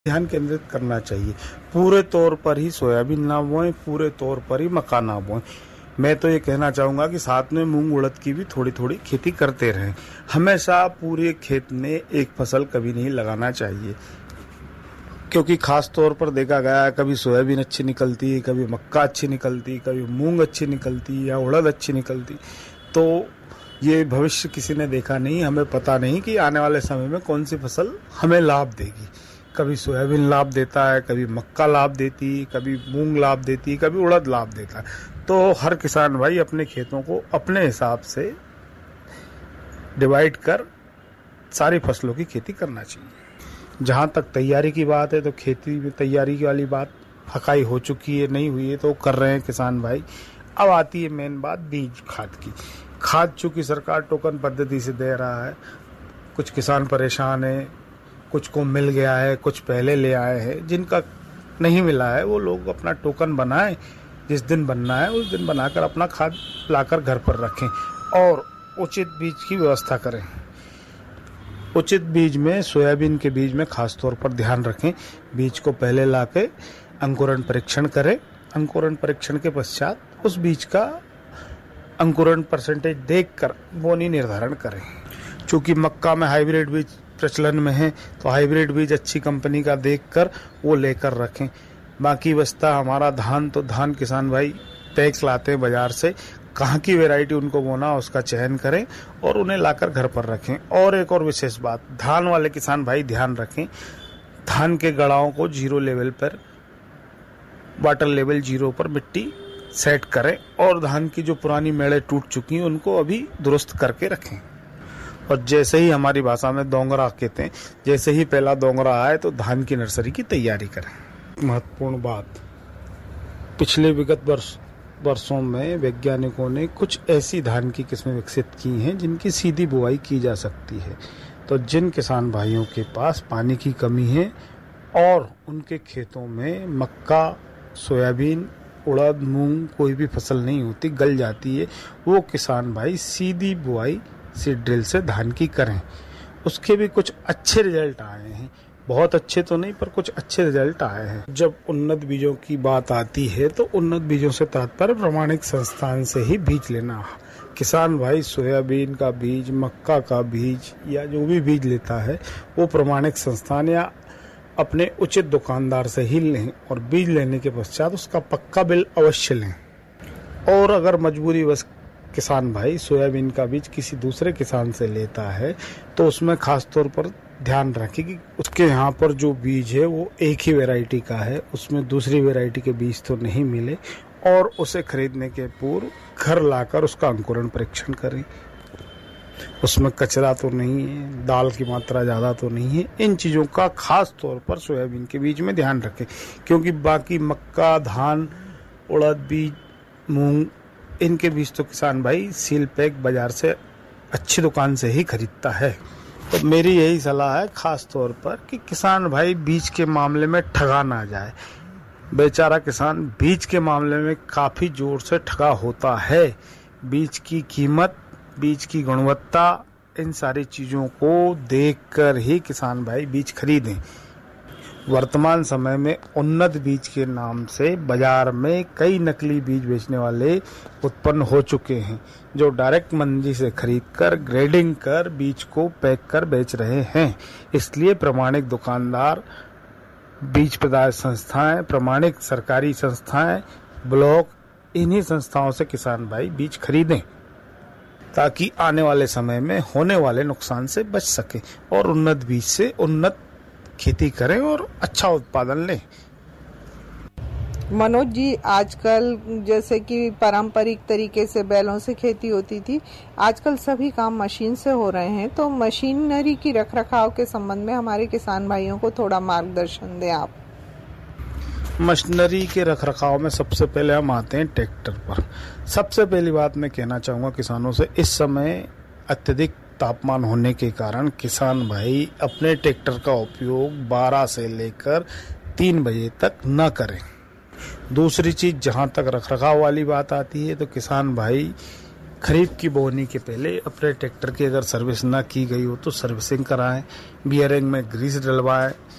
ध्यान केंद्रित करना चाहिए। पूरे तौर पर ही सोयाबीन ना बोएं, पूरे तौर पर ही मक्का ना बोएं। मैं तो ये कहना चाहूँगा कि साथ में मूंग उड़द की भी थोड़ी थोड़ी खेती करते रहें। हमेशा पूरे खेत में एक फसल कभी नहीं लगाना चाहिए, क्योंकि खास तौर पर देखा गया है कभी सोयाबीन अच्छी निकलती है, कभी मक्का अच्छी निकलती, कभी मूंग अच्छी निकलती या उड़द अच्छी निकलती। तो ये भविष्य किसी ने देखा नहीं, हमें पता नहीं कि आने वाले समय में कौन सी फसल हमें लाभ देगी। कभी सोयाबीन लाभ देता है, कभी मक्का लाभ देती, कभी मूंग लाभ देती, कभी उड़द लाभ देता है। तो हर किसान भाई अपने खेतों को अपने हिसाब से डिवाइड कर सारी फसलों की खेती करना चाहिए। जहाँ तक तैयारी की बात है तो खेती में तैयारी वाली बात हकाई हो चुकी है, नहीं हुई है तो कर रहे हैं किसान भाई। अब आती है मेन बात बीज खाद की। खाद चूंकि सरकार टोकन पद्धति से दे रहा है, कुछ किसान परेशान है, कुछ को मिल गया है, कुछ पहले ले आए हैं। जिनका नहीं मिला है वो लोग अपना टोकन बनाएं, जिस दिन बनना है उस दिन बनाकर अपना खाद लाकर घर पर रखें और उचित बीज की व्यवस्था करें। उचित बीज में सोयाबीन के बीज में खास तौर पर ध्यान रखें। बीज को पहले लाके अंकुरण परीक्षण करें। अंकुरण परीक्षण के पश्चात उस बीज का अंकुरण परसेंटेज देखकर बोनी निर्धारण करें। चूँकि मक्का में हाइब्रिड बीज प्रचलन में है तो हाइब्रिड बीज अच्छी कंपनी का देखकर वो लेकर रखें। बाकी बचता हमारा धान, तो धान किसान भाई पैक्स लाते हैं बाजार से, कहाँ की वैरायटी उनको बोना उसका चयन करें और उन्हें लाकर घर पर रखें। और एक और विशेष बात, धान वाले किसान भाई ध्यान रखें, धान के गड़ाओं को 0 लेवल पर, वाटर लेवल 0 पर मिट्टी सेट करें और धान की जो पुरानी मेड़े टूट चुकी हैं उनको अभी दुरुस्त करके रखें। और जैसे ही हमारी भाषा में दोंगरा कहते हैं, जैसे ही पहला दोंगरा आए तो धान की नर्सरी की तैयारी करें। महत्वपूर्ण बात, पिछले विगत वर्षों में वैज्ञानिकों ने कुछ ऐसी धान की किस्में विकसित की हैं जिनकी सीधी बुआई की जा सकती है। तो जिन किसान भाइयों के पास पानी की कमी है और उनके खेतों में मक्का, सोयाबीन, उड़द, मूंग कोई भी फसल नहीं होती, गल जाती है, वो किसान भाई सीधी बुआई सीड ड्रिल से धान की करें। उसके भी कुछ अच्छे रिजल्ट आए हैं, बहुत अच्छे तो नहीं पर कुछ अच्छे रिजल्ट आए हैं। जब उन्नत बीजों की बात आती है तो उन्नत बीजों से तात्पर्य प्रमाणिक संस्थान से ही बीज लेना। किसान भाई सोयाबीन का बीज, मक्का का बीज या जो भी बीज लेता है वो प्रमाणिक संस्थान या अपने उचित दुकानदार से ही लें और बीज लेने के पश्चात उसका पक्का बिल अवश्य लें। और अगर मजबूरीवश किसान भाई सोयाबीन का बीज किसी दूसरे किसान से लेता है तो उसमें खास तौर पर ध्यान रखें कि उसके यहाँ पर जो बीज है वो एक ही वैरायटी का है, उसमें दूसरी वैरायटी के बीज तो नहीं मिले। और उसे खरीदने के पूर्व घर लाकर उसका अंकुरण परीक्षण करें, उसमें कचरा तो नहीं है, दाल की मात्रा ज़्यादा तो नहीं है। इन चीज़ों का खास तौर पर सोयाबीन के बीज में ध्यान रखें, क्योंकि बाकी मक्का, धान, उड़द बीज, मूंग, इनके बीज तो किसान भाई सील पैक बाजार से अच्छी दुकान से ही खरीदता है। तो मेरी यही सलाह है खास तौर पर कि किसान भाई बीज के मामले में ठगा ना जाए। बेचारा किसान बीज के मामले में काफ़ी जोर से ठगा होता है। बीज की कीमत, बीज की गुणवत्ता, इन सारी चीज़ों को देखकर ही किसान भाई बीज खरीदें। वर्तमान समय में उन्नत बीज के नाम से बाजार में कई नकली बीज बेचने वाले उत्पन्न हो चुके हैं, जो डायरेक्ट मंडी से खरीदकर ग्रेडिंग कर बीज को पैक कर बेच रहे हैं। इसलिए प्रमाणिक दुकानदार, बीज पदार्थ संस्थाएं, प्रमाणिक सरकारी संस्थाएं, ब्लॉक, इन्हीं संस्थाओं से किसान भाई बीज खरीदें ताकि आने वाले समय में होने वाले नुकसान से बच सके और उन्नत बीज से उन्नत खेती करें और अच्छा उत्पादन लें। मनोज जी, आजकल जैसे कि पारंपरिक तरीके से बैलों से खेती होती थी, आजकल सभी काम मशीन से हो रहे हैं। तो मशीनरी की रखरखाव के संबंध में हमारे किसान भाइयों को थोड़ा मार्गदर्शन दें आप। मशीनरी के रखरखाव में सबसे पहले हम आते हैं ट्रैक्टर पर। सबसे पहली बात मैं कहना चाहूँगा किसानों से, इस समय अत्यधिक तापमान होने के कारण किसान भाई अपने ट्रैक्टर का उपयोग 12 से लेकर 3 बजे तक न करें। दूसरी चीज़, जहाँ तक रखरखाव वाली बात आती है तो किसान भाई खरीफ की बोनी के पहले अपने ट्रैक्टर की अगर सर्विस ना की गई हो तो सर्विसिंग कराएं, बियरिंग में ग्रीस डलवाएं,